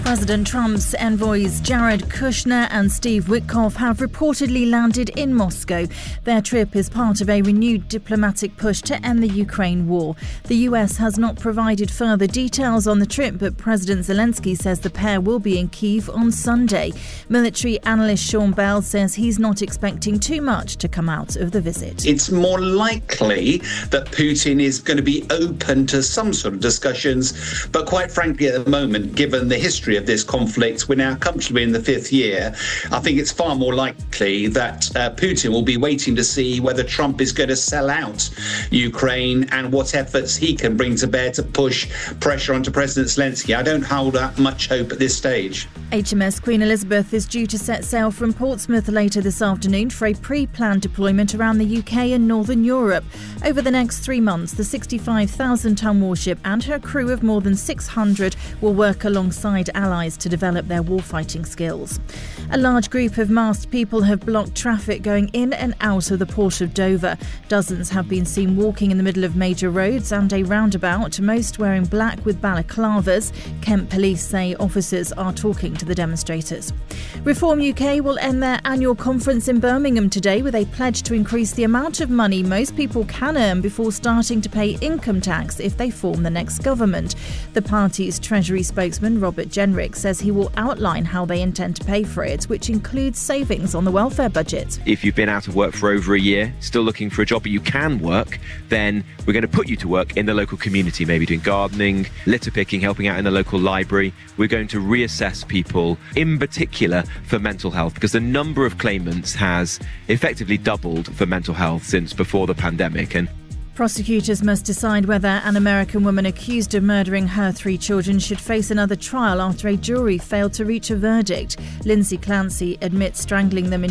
President Trump's envoys Jared Kushner and Steve Witkoff have reportedly landed in Moscow. Their trip is part of a renewed diplomatic push to end the Ukraine war. The US has not provided further details on the trip, but President Zelensky says the pair will be in Kyiv on Sunday. Military analyst Sean Bell says he's not expecting too much to come out of the visit. It's more likely that Putin is going to be open to some sort of discussions, but quite frankly at the moment, given the history of this conflict, we're now comfortably in the fifth year. I think it's far more likely that Putin will be waiting to see whether Trump is going to sell out Ukraine and what efforts he can bring to bear to push pressure onto President Zelensky. I don't hold that much hope at this stage. HMS Queen Elizabeth is due to set sail from Portsmouth later this afternoon for a pre-planned deployment around the UK and Northern Europe. Over the next 3 months, the 65,000-ton warship and her crew of more than 600 will work alongside allies to develop their warfighting skills. A large group of masked people have blocked traffic going in and out of the Port of Dover. Dozens have been seen walking in the middle of major roads and a roundabout, most wearing black with balaclavas. Kent Police say officers are talking to the demonstrators. Reform UK will end their annual conference in Birmingham today with a pledge to increase the amount of money most people can earn before starting to pay income tax if they form the next government. The party's Treasury spokesman Robert Jenrick says he will outline how they intend to pay for it, which includes savings on the welfare budget. If you've been out of work for over a year, still looking for a job but you can work, then we're going to put you to work in the local community, maybe doing gardening, litter picking, helping out in the local library. We're going to reassess people, in particular for mental health, because the number of claimants has effectively doubled for mental health since before the pandemic. And prosecutors must decide whether an American woman accused of murdering her 3 children should face another trial after a jury failed to reach a verdict. Lindsay Clancy admits strangling them in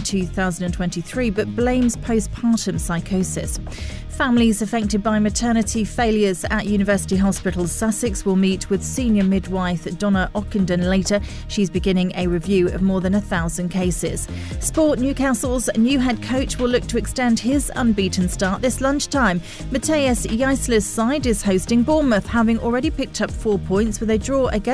2023 but blames postpartum psychosis. Families affected by maternity failures at University Hospital Sussex will meet with senior midwife Donna Ockenden later. She's beginning a review of more than 1,000 cases. Sport: Newcastle's new head coach will look to extend his unbeaten start this lunchtime. Matthias Jeißler's side is hosting Bournemouth, having already picked up 4 points with a draw against